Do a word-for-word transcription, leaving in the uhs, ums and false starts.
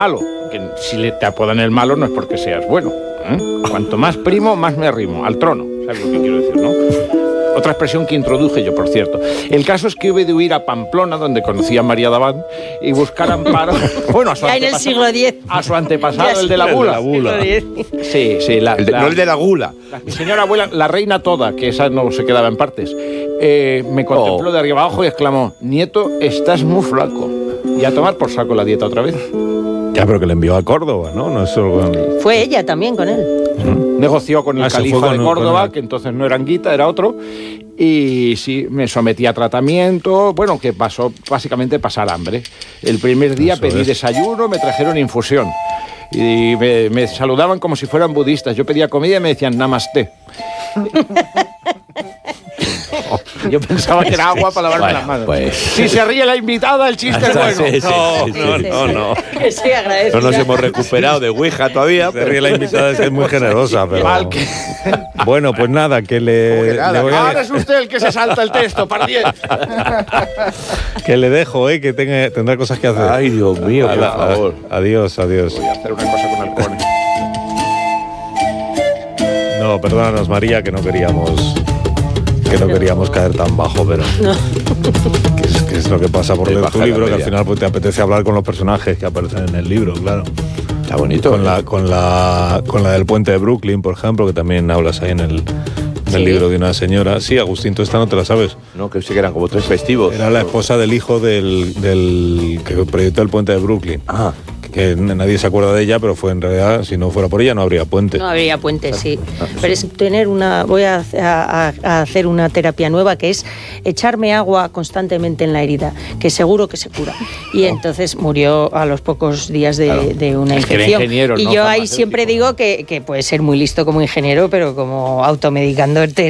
malo, que si le te apodan el malo no es porque seas bueno, ¿eh? Cuanto más primo, más me arrimo, al trono, ¿sabes lo que quiero decir, no? Otra expresión que introduje yo, por cierto. El caso es que hube de huir a Pamplona, donde conocí a María Dabán, y buscar amparo... Bueno, a su ya en el siglo diez. A su antepasado, el de la gula. El de la gula. Sí, sí. La, el de, la, no el de la gula. La, mi señora abuela, la reina toda, que esa no se quedaba en partes, eh, me contempló oh. de arriba abajo y exclamó: nieto, estás muy flaco. Y a tomar por saco la dieta otra vez. Ya, pero que le envió a Córdoba, ¿no? No es solo... Fue ella también con él. ¿Mm? Negoció con el ah, califa con, de Córdoba, el... que entonces no era Anguita, era otro. Y sí, me sometí a tratamiento, bueno, que pasó básicamente pasar hambre. El primer día Eso pedí es. desayuno, me trajeron infusión. Y me, me saludaban como si fueran budistas. Yo pedía comida y me decían namaste. Yo pensaba que era agua para lavarme bueno, las manos. Pues... Si se ríe la invitada, el chiste es bueno. Sí, sí, no, sí, sí, no, sí, no, no, no. Que se agradece. No nos hemos recuperado de Ouija todavía. Se ríe la invitada, es que es muy generosa. Pero... que... Bueno, pues nada, que le... Que nada, le voy a... Ahora es usted el que se salta el texto, para diez. Que le dejo, ¿eh? Que tenga, tendrá cosas que hacer. Ay, Dios mío, por la, favor. Adiós, adiós. Voy a hacer una cosa con halcones. No, perdónanos, María, que no queríamos... que no queríamos caer tan bajo, pero... No. ¿Qué es, qué es lo que pasa por leer tu libro? Que al final pues, te apetece hablar con los personajes que aparecen en el libro, claro. Está bonito. Con, ¿eh? la, con, la, con la del puente de Brooklyn, por ejemplo, que también hablas ahí en el, en el ¿Sí? libro de una señora. Sí, Agustín, tú esta no te la sabes. No, que sí que eran como tres festivos. Era la esposa del hijo del, del que proyectó el puente de Brooklyn. Ah. Que nadie se acuerda de ella, pero fue en realidad, si no fuera por ella, no habría puente. No habría puente, sí. Pero es tener una... Voy a, a, a hacer una terapia nueva, que es echarme agua constantemente en la herida, que seguro que se cura. Y entonces murió a los pocos días de, claro. de una es infección. Ingeniero, y no yo ahí siempre digo que, que puedes ser muy listo como ingeniero, pero como automedicándote